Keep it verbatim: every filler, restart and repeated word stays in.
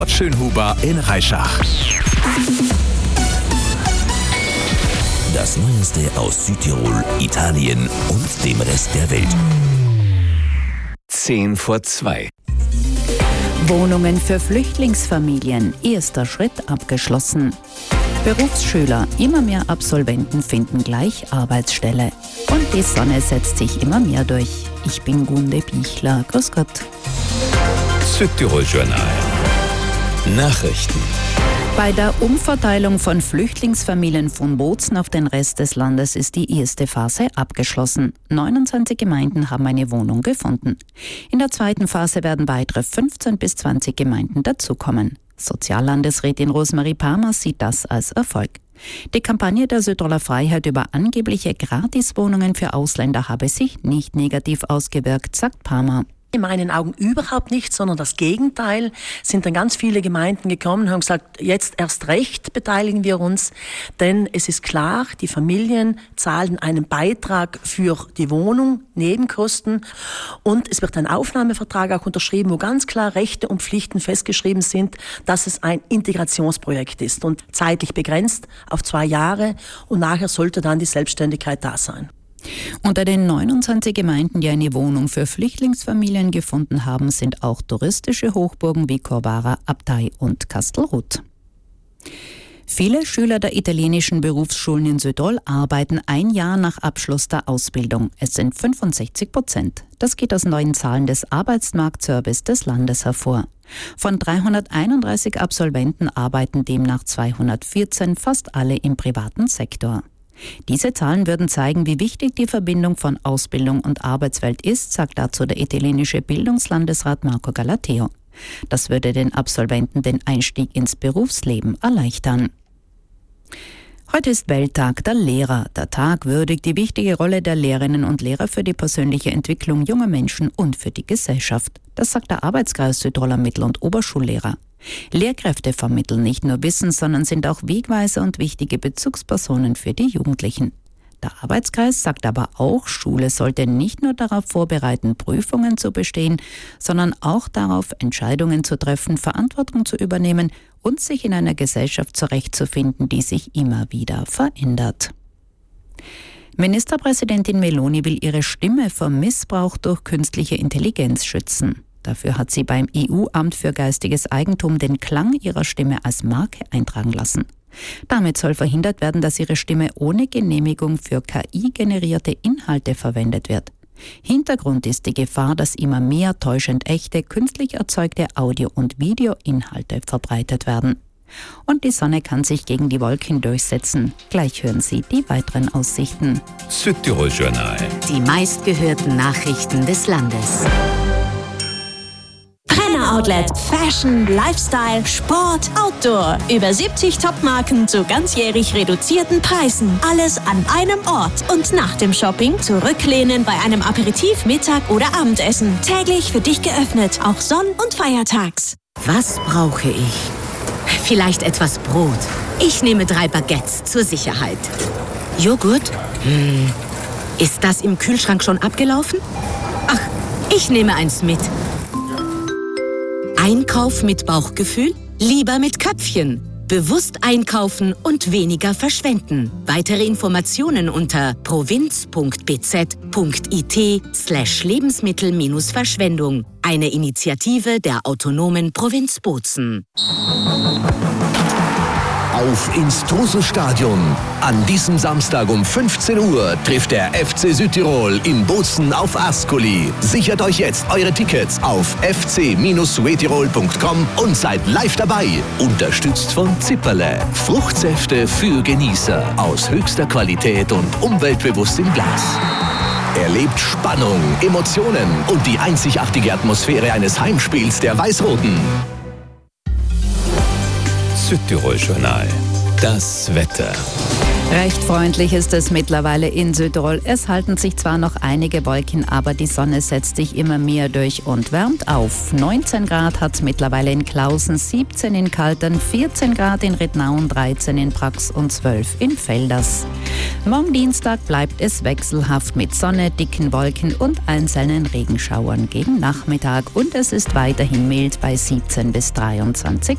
Schönhuber in Reischach. Das Neueste aus Südtirol, Italien und dem Rest der Welt. Zehn vor zwei. Wohnungen für Flüchtlingsfamilien. Erster Schritt abgeschlossen. Berufsschüler. Immer mehr Absolventen finden gleich Arbeitsstelle. Und die Sonne setzt sich immer mehr durch. Ich bin Gunde Bichler. Grüß Gott. Südtirol Journal. Nachrichten. Bei der Umverteilung von Flüchtlingsfamilien von Bozen auf den Rest des Landes ist die erste Phase abgeschlossen. neunundzwanzig Gemeinden haben eine Wohnung gefunden. In der zweiten Phase werden weitere fünfzehn bis zwanzig Gemeinden dazukommen. Soziallandesrätin Rosemarie Palmer sieht das als Erfolg. Die Kampagne der Südtiroler Freiheit über angebliche Gratiswohnungen für Ausländer habe sich nicht negativ ausgewirkt, sagt Palmer. In meinen Augen überhaupt nicht, sondern das Gegenteil. Sind dann ganz viele Gemeinden gekommen und haben gesagt, jetzt erst recht beteiligen wir uns, denn es ist klar, die Familien zahlen einen Beitrag für die Wohnung, Nebenkosten, und es wird ein Aufnahmevertrag auch unterschrieben, wo ganz klar Rechte und Pflichten festgeschrieben sind, dass es ein Integrationsprojekt ist und zeitlich begrenzt auf zwei Jahre, und nachher sollte dann die Selbstständigkeit da sein. Unter den neunundzwanzig Gemeinden, die eine Wohnung für Flüchtlingsfamilien gefunden haben, sind auch touristische Hochburgen wie Corvara, Abtei und Kastelruth. Viele Schüler der italienischen Berufsschulen in Südtirol arbeiten ein Jahr nach Abschluss der Ausbildung. Es sind fünfundsechzig Prozent. Das geht aus neuen Zahlen des Arbeitsmarktservice des Landes hervor. Von dreihunderteinunddreißig Absolventen arbeiten demnach zweihundertvierzehn, fast alle im privaten Sektor. Diese Zahlen würden zeigen, wie wichtig die Verbindung von Ausbildung und Arbeitswelt ist, sagt dazu der italienische Bildungslandesrat Marco Galateo. Das würde den Absolventen den Einstieg ins Berufsleben erleichtern. Heute ist Welttag der Lehrer. Der Tag würdigt die wichtige Rolle der Lehrerinnen und Lehrer für die persönliche Entwicklung junger Menschen und für die Gesellschaft. Das sagt der Arbeitskreis Südtiroler Mittel- und Oberschullehrer. Lehrkräfte vermitteln nicht nur Wissen, sondern sind auch Wegweiser und wichtige Bezugspersonen für die Jugendlichen. Der Arbeitskreis sagt aber auch, Schule sollte nicht nur darauf vorbereiten, Prüfungen zu bestehen, sondern auch darauf, Entscheidungen zu treffen, Verantwortung zu übernehmen und sich in einer Gesellschaft zurechtzufinden, die sich immer wieder verändert. Ministerpräsidentin Meloni will ihre Stimme vor Missbrauch durch künstliche Intelligenz schützen. Dafür hat sie beim E U-Amt für geistiges Eigentum den Klang ihrer Stimme als Marke eintragen lassen. Damit soll verhindert werden, dass ihre Stimme ohne Genehmigung für K I-generierte Inhalte verwendet wird. Hintergrund ist die Gefahr, dass immer mehr täuschend echte, künstlich erzeugte Audio- und Videoinhalte verbreitet werden. Und die Sonne kann sich gegen die Wolken durchsetzen. Gleich hören Sie die weiteren Aussichten. Südtirol Journal. Die meistgehörten Nachrichten des Landes. Outlet. Fashion, Lifestyle, Sport, Outdoor. Über siebzig Top-Marken zu ganzjährig reduzierten Preisen. Alles an einem Ort. Und nach dem Shopping zurücklehnen bei einem Aperitif, Mittag oder Abendessen. Täglich für dich geöffnet, auch Sonn- und Feiertags. Was brauche ich? Vielleicht etwas Brot. Ich nehme drei Baguettes zur Sicherheit. Joghurt? Hm. Ist das im Kühlschrank schon abgelaufen? Ach, ich nehme eins mit. Einkauf mit Bauchgefühl? Lieber mit Köpfchen. Bewusst einkaufen und weniger verschwenden. Weitere Informationen unter provinz.bz.it slash Lebensmittel-Verschwendung. Eine Initiative der autonomen Provinz Bozen. Auf ins Truselstadion. An diesem Samstag um fünfzehn Uhr trifft der F C Südtirol in Bozen auf Ascoli. Sichert euch jetzt eure Tickets auf f c Bindestrich punkt com und seid live dabei. Unterstützt von Zipperle. Fruchtsäfte für Genießer aus höchster Qualität und umweltbewusst im Glas. Erlebt Spannung, Emotionen und die einzigartige Atmosphäre eines Heimspiels der Weiß-Roten. Südtirol Journal. Das Wetter. Recht freundlich ist es mittlerweile in Südtirol. Es halten sich zwar noch einige Wolken, aber die Sonne setzt sich immer mehr durch und wärmt auf. neunzehn Grad hat es mittlerweile in Klausen, siebzehn in Kaltern, vierzehn Grad in Rittnauen, dreizehn in Prax und zwölf in Velders. Morgen Dienstag bleibt es wechselhaft mit Sonne, dicken Wolken und einzelnen Regenschauern gegen Nachmittag. Und es ist weiterhin mild bei siebzehn bis dreiundzwanzig